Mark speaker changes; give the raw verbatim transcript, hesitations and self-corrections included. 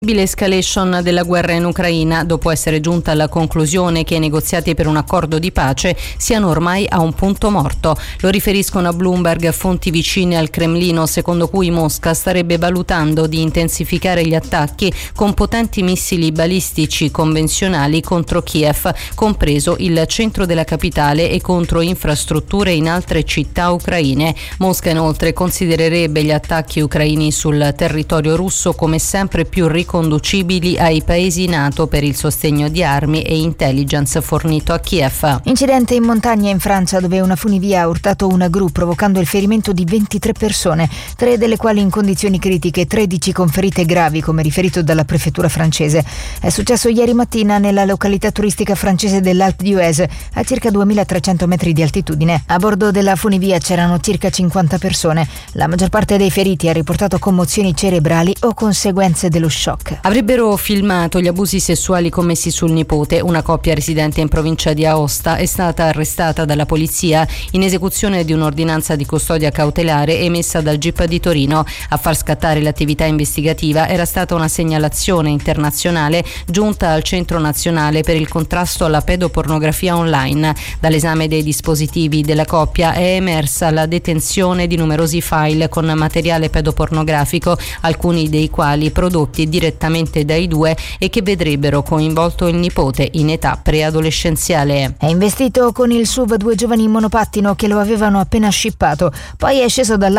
Speaker 1: L'escalation della guerra in Ucraina, dopo essere giunta alla conclusione che i negoziati per un accordo di pace siano ormai a un punto morto. Lo riferiscono a Bloomberg fonti vicine al Cremlino, secondo cui Mosca starebbe valutando di intensificare gli attacchi con potenti missili balistici convenzionali contro Kiev, compreso il centro della capitale, e contro infrastrutture in altre città ucraine. Mosca inoltre considererebbe gli attacchi ucraini sul territorio russo come sempre più riconducibili conducibili ai paesi NATO per il sostegno di armi e intelligence fornito a Kiev.
Speaker 2: Incidente in montagna in Francia, dove una funivia ha urtato una gru provocando il ferimento di ventitré persone, tre delle quali in condizioni critiche, tredici con ferite gravi, come riferito dalla prefettura francese. È successo ieri mattina nella località turistica francese dell'Alpe d'Huez, a circa duemilatrecento metri di altitudine. A bordo della funivia c'erano circa cinquanta persone. La maggior parte dei feriti ha riportato commozioni cerebrali o conseguenze dello shock.
Speaker 1: Avrebbero filmato gli abusi sessuali commessi sul nipote. Una coppia residente in provincia di Aosta è stata arrestata dalla polizia in esecuzione di un'ordinanza di custodia cautelare emessa dal G I P di Torino. A far scattare l'attività investigativa era stata una segnalazione internazionale giunta al Centro Nazionale per il contrasto alla pedopornografia online. Dall'esame dei dispositivi della coppia è emersa la detenzione di numerosi file con materiale pedopornografico, alcuni dei quali prodotti direttamente dai due e che vedrebbero coinvolto il nipote in età preadolescenziale.
Speaker 2: È investito con il S U V due giovani in monopattino che lo avevano appena scippato, poi è sceso dalla